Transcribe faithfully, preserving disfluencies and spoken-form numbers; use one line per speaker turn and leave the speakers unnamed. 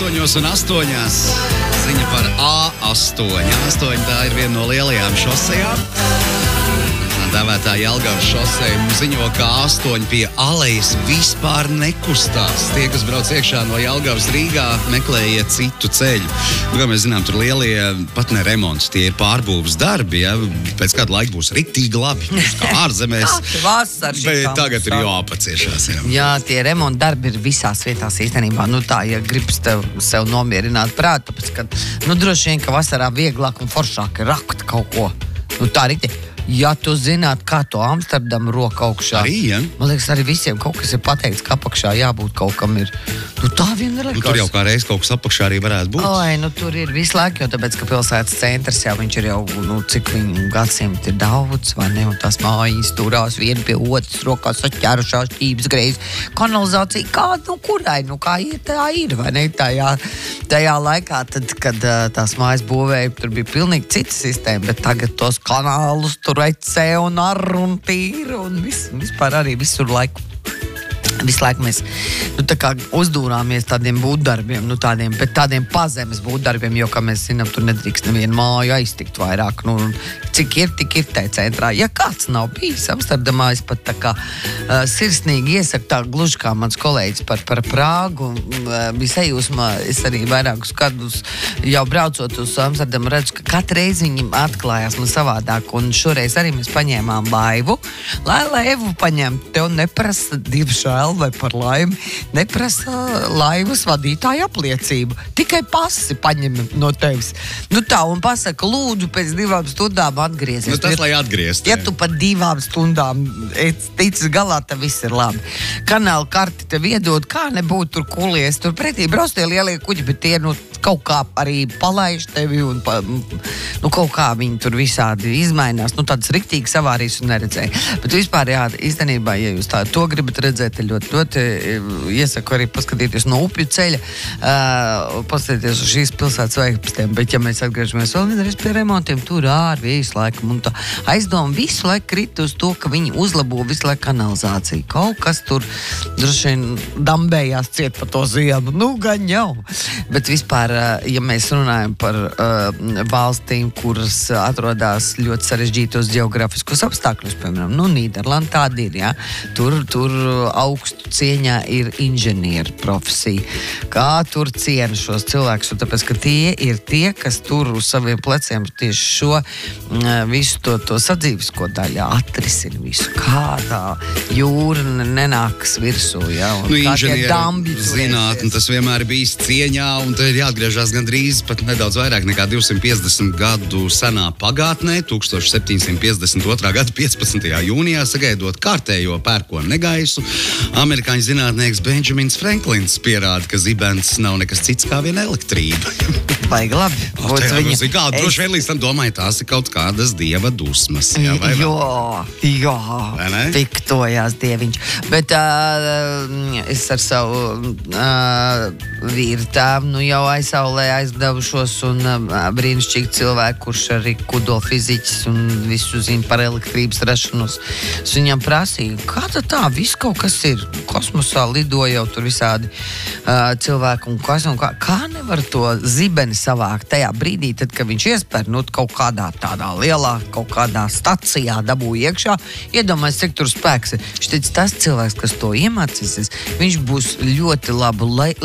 astoņos un astoņās. Ziņa par A astoņi. A astoņi tā ir viena no lielajām šosejām. Dēvētā Jelgavas šoseja ziņo, ka A astoņi pie alejas vispār nekustās. Tie, kas brauc iekšā no Jelgavas Rīgā, meklējiet citu ceļu. Nu, kā mēs zinām, tur lielie pat ne remonts, tie ir pārbūves darbi, ja? Pēc kāda laika būs riktīgi labi, kā ārzemēs. Bet tagad ir jāpaciešās. Jā,
jā tie remonta darbi ir visās vietās īstenībā. Nu tā, ja gribas tev sev nomierināt prātu, tāpēc, ka, nu droši vien, ka vasarā vieglāk un foršāk ir rakt kaut ko. Nu tā rikti. Ja tu zināt, kā to Amsterdamu roka augšā.
Arī, ja?
Man liekas, arī visiem kaut kas ir pateikts, ka apakšā jābūt kaut kam ir. Nu tā vien ir.
Nu, tur jau kā reiz kaut kas apakšā arī varētu būt.
Oi, nu tur ir visu laiku, jo tāpēc, ka pilsētas centrs jau viņš ir jau, nu cik viņu gadsimti ir daudz, vai ne? Un tās mājas turās viena pie otras, rokās saķērušās, ķības greizi. Kanalizācija, kā, nu kurai, nu kā ir, tā ir, vai ne? Tajā, tajā laikā, tad, kad tās mājas būvēja, tur bija pilnīgi cita sistēma, bet tagad tos kanālus tur recē un ar un tīri un vis, vispār arī visur laiku. Visu laiku mēs nu, tā kā uzdūrāmies tādiem būtdarbiem, nu, tādiem, bet tādiem pazemes būtdarbiem, jo, kā mēs zinām, tur nedrīkst nevienu māju aiztikt vairāk. Nu, cik ir, tik ir te centrā. Ja kāds nav bijis Amsterdamā, es pat tā kā uh, sirsnīgi iesaku tā gluži kā mans kolēģis par, par Prāgu. Uh, bija sajūsmā, es arī vairākus gadus jau braucot uz Amsterdamu redzu, ka katru reizi viņam atklājās man savādāk. Un šoreiz arī mēs paņēmām laivu. Lai laivu paņemt, tev neprasa diemžēl vai par laimi, neprasa laivas vadītāja apliecību. Tikai pasi paņem no tevis. Nu tā, un pasaka, lūdzu, pēc divām stundām atgriezies.
Nu tas, lai atgrieztu.
Ja tu pat divām stundām ticis galā, tad viss ir labi. Kanāla karti tev iedod, kā nebūtu tur kulies. Tur pretī brauc tie lielie kuģi, bet tie, nu, kaut kā arī palaiž tevi un pa, nu, kaut kā viņi tur visādi izmainās. Nu, tādas riktīgas avārijas un neredzēja. Bet vispār, jā, īstenībā, ja jūs tā to gribat redzēt, ļoti, ļoti iesaku arī paskatīties no upju ceļa, uh, paskatīties uz šīs pilsētas veikpastiem. Bet, ja mēs atgriežamies vēl vienreiz pie remontiem, tur ār visu laiku. Un tā aizdoma visu laiku krita uz to, ka viņi uzlabo visu laiku kanalizāciju. Kaut kas tur droši vien dambējās ciet pa to ziemu. Nu, gan jau. Bet vispār, ja mēs runājam par uh, valstīm, kuras atrodas ļoti sarežģītos geogrāfiskos apstākļus, piemēram, nu, Nīderlanda tāda ir, jā. Tur, tur augstu cieņā ir inženieru profesija. Kā tur ciena šos cilvēkus, un tāpēc, ka tie ir tie, kas tur uz saviem pleciem tieši šo uh, visu to, to sadzīvisko daļu atrisina visu. Kā tā jūra nenākas virsū, jā. Un
nu,
kā tie
dambi zinātni, tas vienmēr ir bijis cieņā, un te ir jāatgriežas gandrīz pat nedaudz vairāk nekā divsimt piecdesmit gadu senā pagātnē, tūkstoš septiņsimt piecdesmit otrā gada piecpadsmitajā jūnijā, sagaidot kārtējo pērkonu negaisu. Amerikāņu zinātnieks Benjamins Franklins pierāda, ka zibens nav nekas cits kā viena elektrība.
Baigi labi.
O, tā, viņa... kā, es... Droši vien līdz tam domāju, tās ir kaut kādas dieva dusmas. Jā, vai
jo, jo, piktojās dieviņš. Bet uh, es ar savu uh, vīru tām, nu jau aizsaulē aizdevušos un uh, brīnišķīgi cilvēku, kurš arī kodolfiziķis un visu zina par elektrības rašanos. Es viņam prasīju, kā tā tā, viss kaut kas ir. Kosmosā lido jau tur visādi uh, cilvēku un kas un kā. Kā nevar to zibeni savākt tajā brīdī, tad, kad viņš iespēr, nu, kaut kādā tādā lielā, kaut kādā stacijā dabū iekšā, iedomājas, cik tur spēks ir. Viņš teica, tas cilvēks, kas to iemācīsies, viņš būs ļoti labu lai